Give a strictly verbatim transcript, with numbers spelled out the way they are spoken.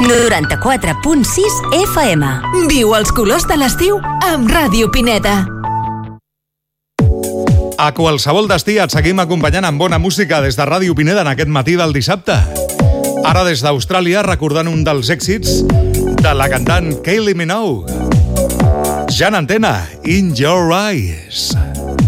noranta-quatre punt sis F M. Viu els colors de l'estiu amb Ràdio Pineda. A qualsevol destí et seguim acompanyant amb bona música des de Ràdio Pineda en aquest matí del dissabte. Ara des d'Austràlia recordant un dels èxits de la cantant Kylie Minogue. Jan Antena, In Your Eyes.